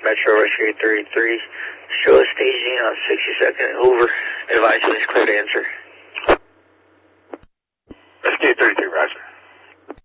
Metro Rescue 833. Show us staging on 62nd. Over. Advise when it's clear to answer.